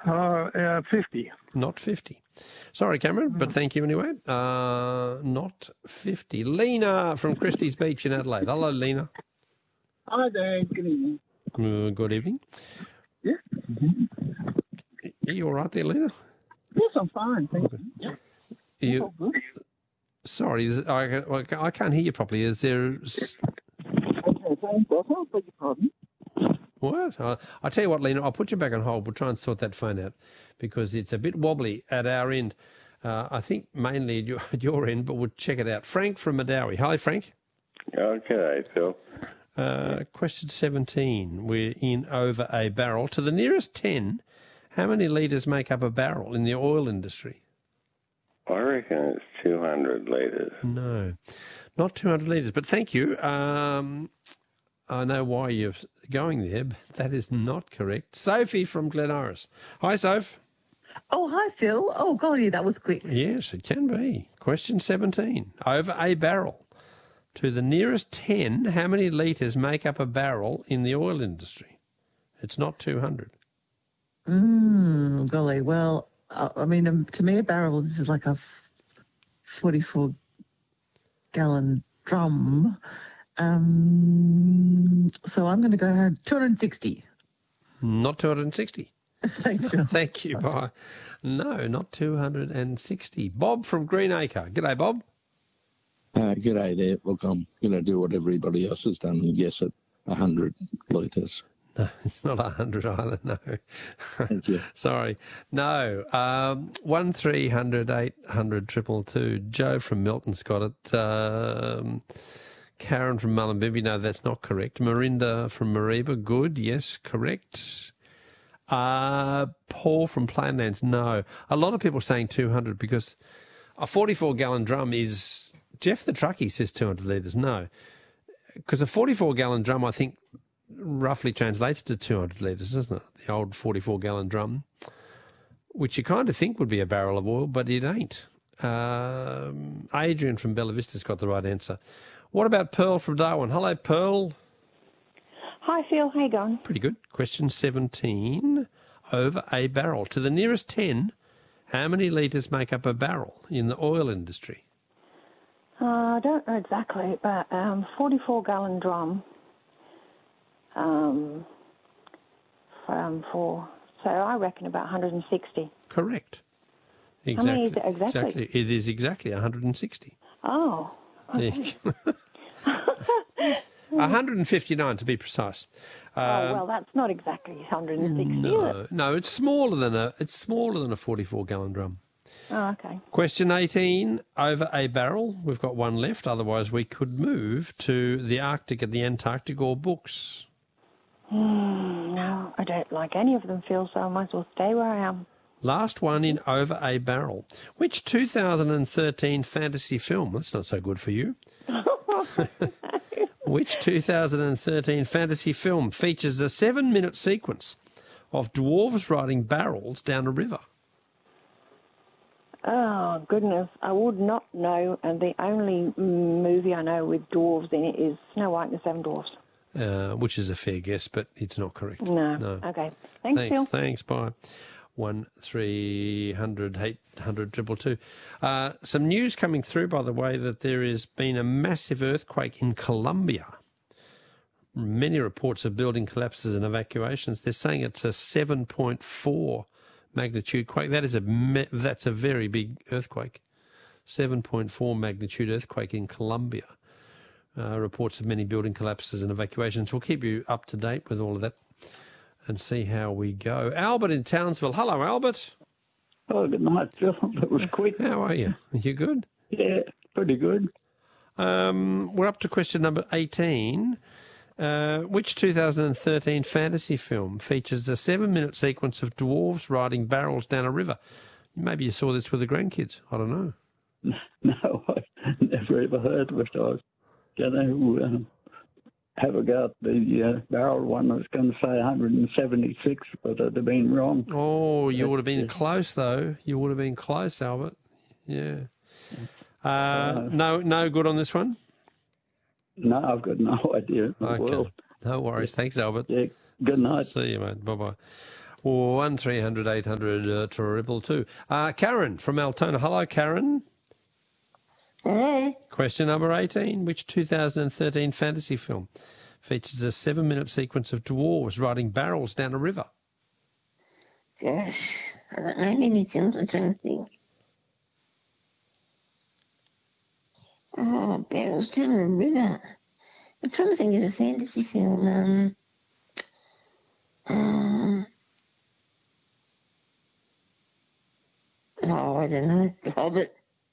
50. Not 50. Sorry, Cameron, but thank you anyway. Not 50. Lena from Christie's Beach in Adelaide. Hello, Lena. Hi there, good evening. Good evening. Yeah. Are you all right there, Lena? Yes, I'm fine, thank you. Yeah. All good. Sorry, I can't hear you properly. Is there... Okay, thank you. I beg your pardon. What? I'll tell you what, Lena, I'll put you back on hold. We'll try and sort that phone out because it's a bit wobbly at our end. I think mainly at your end, but we'll check it out. Frank from Madawi. Hi, Frank. Okay, Phil. Question 17. We're in over a barrel. To the nearest 10, how many litres make up a barrel in the oil industry? I reckon it's 200 litres. No, not 200 litres, but thank you. I know why you're going there, but that is not correct. Sophie from Glen Iris. Hi, Soph. Oh, hi, Phil. Oh, golly, that was quick. Yes, it can be. Question 17. Over a barrel. To the nearest 10, how many litres make up a barrel in the oil industry? It's not 200. Golly. Well, I mean, to me, a barrel, this is like a 44-gallon drum. So I'm going to go 260. Not 260. Thanks, Phil. Thank you. Bye. No, not 260. Bob from Greenacre. G'day, Bob. G'day there. Look, I'm going to do what everybody else has done and guess at 100 litres. No, it's not 100 either, no. Thank you. Sorry. No. 1300 800 222. Joe from Milton's got it. Karen from Mullumbimby, no, that's not correct. Marinda from Mareeba, good, yes, correct. Paul from Plainlands, no. A lot of people are saying 200 because a 44-gallon drum is... Jeff the truckie says 200 litres, no. Because a 44-gallon drum, I think, roughly translates to 200 litres, doesn't it? The old 44-gallon drum, which you kind of think would be a barrel of oil, but it ain't. Adrian from Bella Vista's got the right answer. What about Pearl from Darwin? Hello, Pearl. Hi, Phil. How you going? Pretty good. Question 17. Over a barrel. To the nearest 10, how many litres make up a barrel in the oil industry? I don't know exactly, but 44-gallon drum. So I reckon about 160. Correct. How many is it exactly? It is exactly 160. Oh. Okay. 159 to be precise. Well, that's not exactly 160. No, it's smaller than a 44-gallon drum. Oh, okay. Question 18, over a barrel. We've got one left, otherwise we could move to the Arctic and the Antarctic or books. No, I don't like any of them, Phil, so I might as well stay where I am. Last one in over a barrel. Which 2013 fantasy film, that's not so good for you, which 2013 fantasy film features a 7-minute sequence of dwarves riding barrels down a river? Oh, goodness, I would not know, and the only movie I know with dwarves in it is Snow White and the Seven Dwarfs. Which is a fair guess, but it's not correct. No. Okay. Thanks, Phil. Thanks, bye. 1300 800 222. Some news coming through, by the way, that there has been a massive earthquake in Colombia. Many reports of building collapses and evacuations. They're saying it's a 7.4 magnitude quake. That's a very big earthquake. 7.4 magnitude earthquake in Colombia. Reports of many building collapses and evacuations. We'll keep you up to date with all of that and see how we go. Albert in Townsville. Hello, Albert. Oh, good night, Phil. That was quick. How are you? You good? Yeah, pretty good. We're up to question number 18. Which 2013 fantasy film features a 7-minute sequence of dwarves riding barrels down a river? Maybe you saw this with the grandkids. I don't know. No, I've never ever heard of it. I was going to have a go at the barrel one. I was going to say 176, but I'd have been wrong. Oh, you would have been close, though. You would have been close, Albert. Yeah. No good on this one? No, I've got no idea. Okay. No worries. Thanks, Albert. Yeah. Good night. See you, mate. Bye-bye. 1300 800 222. Karen from Altona. Hello, Karen. Hello. Question number 18. Which 2013 fantasy film features a 7-minute sequence of dwarves riding barrels down a river? Gosh, I don't know many films. I'm trying to think. Oh, barrels down a river. I'm trying to think of a fantasy film. I don't know. The Hobbit.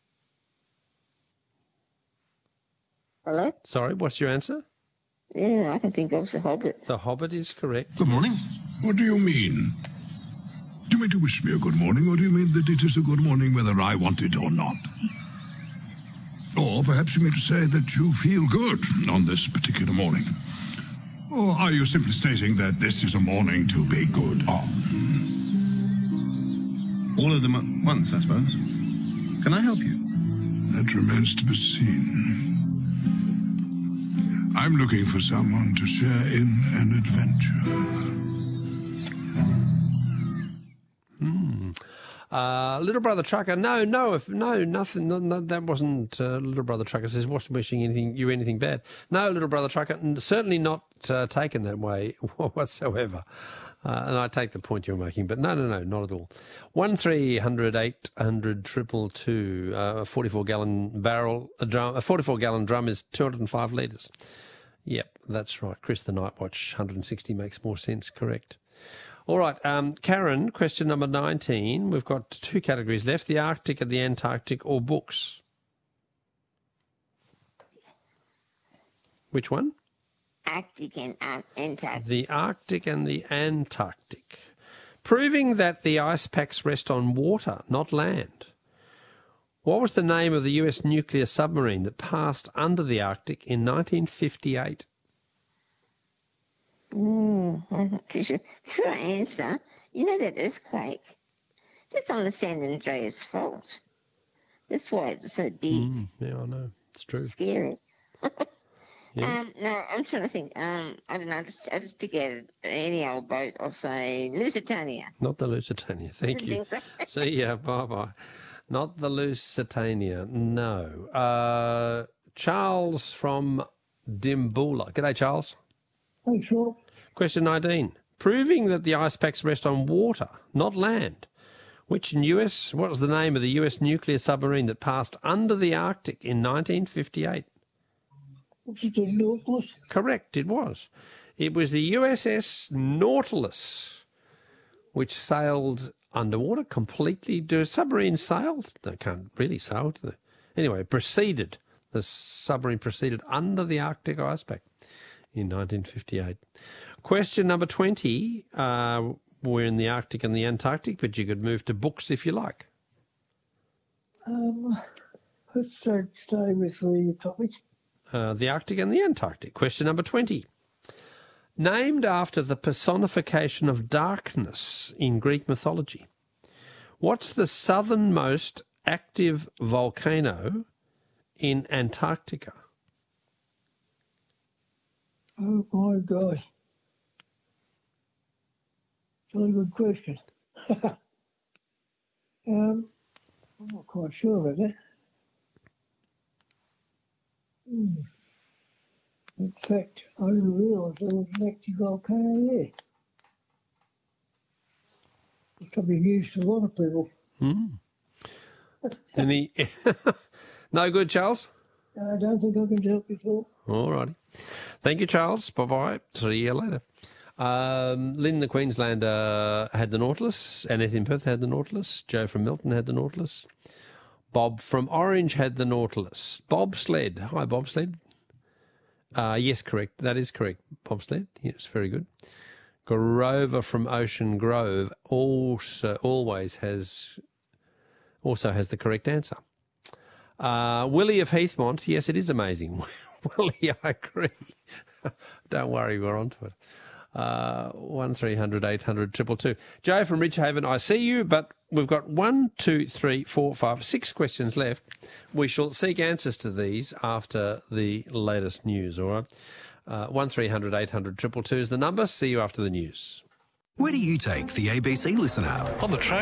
Hello? Sorry, what's your answer? Yeah, I can think of The Hobbit. The Hobbit is correct. Good morning. What do you mean? Do you mean to wish me a good morning, or do you mean that it is a good morning whether I want it or not? Or perhaps you mean to say that you feel good on this particular morning? Or are you simply stating that this is a morning to be good on? All of them at once, I suppose. Can I help you? That remains to be seen. I'm looking for someone to share in an adventure. Little Brother Trucker, no, nothing. No, that wasn't Little Brother Trucker says, wishing you anything bad. No, Little Brother Trucker, certainly not taken that way whatsoever. And I take the point you're making, but no, not at all. 1300 800 222, 44-gallon barrel, a 44-gallon drum is 205 litres. Yep, that's right. Chris the Night Watch, 160 makes more sense, correct. All right, Karen, question number 19. We've got 2 categories left, the Arctic and the Antarctic, or books. Which one? Arctic and Antarctic. The Arctic and the Antarctic. Proving that the ice packs rest on water, not land. What was the name of the US nuclear submarine that passed under the Arctic in 1958? I'm not too sure. Sure answer. You know that earthquake? Just on the San Andreas Fault. That's why it was so big. Yeah, I know. It's true. Scary. Yeah. No, I'm trying to think. I don't know. I just pick out any old boat. I'll say Lusitania. Not the Lusitania. Thank you. See ya. Bye-bye. Not the Lusitania. No. Charles from Dimboola. G'day, Charles. Hey, sure. Question 19. Proving that the ice packs rest on water, not land. What was the name of the US nuclear submarine that passed under the Arctic in 1958? Was it the Nautilus? Correct, it was. It was the USS Nautilus, which sailed underwater completely. Do submarines sail? They can't really sail, do they? Anyway, the submarine proceeded under the Arctic ice pack in 1958. Question number 20. We're in the Arctic and the Antarctic, but you could move to books if you like. Let's stay with the topic. The Arctic and the Antarctic. Question number 20. Named after the personification of darkness in Greek mythology. What's the southernmost active volcano in Antarctica? Oh, my gosh. Really good question. I'm not quite sure about that. In fact, I didn't realise there was an active volcano there. It's probably news to a lot of people. Any no good, Charles? I don't think I can help you at all. All righty. Thank you, Charles. Bye-bye. See you later. Lynn, the Queenslander, had the Nautilus. Annette in Perth had the Nautilus. Joe from Milton had the Nautilus. Bob from Orange had the Nautilus. Bobsled. Hi, Bobsled. Yes, correct. That is correct. Bobsled. Yes, very good. Grover from Ocean Grove also has the correct answer. Willie of Heathmont. Yes, it is amazing. Willie, I agree. Don't worry, we're on to it. 1300 800 222. Joe from Ridgehaven, I see you, but we've got 1, 2, 3, 4, 5, 6 questions left. We shall seek answers to these after the latest news, all right? 1300 800 222 is the number. See you after the news. Where do you take the ABC Listen app? On the train.